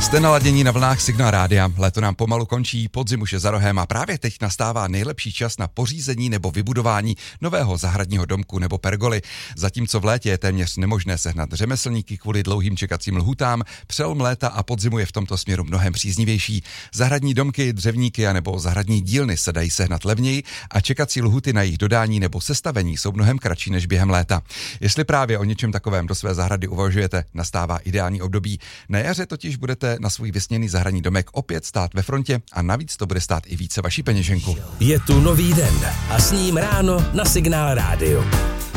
Jste naladění na vlnách Signál Rádia, léto nám pomalu končí, podzim už je za rohem a právě teď nastává nejlepší čas na pořízení nebo vybudování nového zahradního domku nebo pergoly. Zatímco v létě je téměř nemožné sehnat řemeslníky kvůli dlouhým čekacím lhůtám, přelom léta a podzimu je v tomto směru mnohem příznivější. Zahradní domky, dřevníky a nebo zahradní dílny se dají sehnat levněji a čekací lhůty na jejich dodání nebo sestavení jsou mnohem kratší než během léta. Jestli právě o něčem takovém do své zahrady uvažujete, nastává ideální období. Na jaře totiž budete na svůj vysněný zahradní domek opět stát ve frontě a navíc to bude stát i více vaší peněženku. Je tu nový den a s ním ráno na Signál Rádiu.